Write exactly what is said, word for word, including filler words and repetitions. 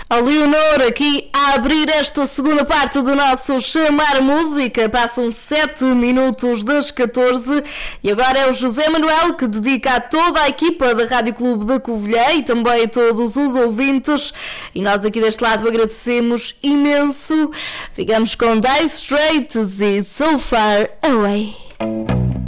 A Leonor aqui a abrir esta segunda parte do nosso Chamar Música. Passam sete minutos das catorze e agora é o José Manuel que dedica a toda a equipa da Rádio Clube da Covilhã e também a todos os ouvintes. E nós aqui deste lado agradecemos imenso. Ficamos com Dire Straits e So Far Away.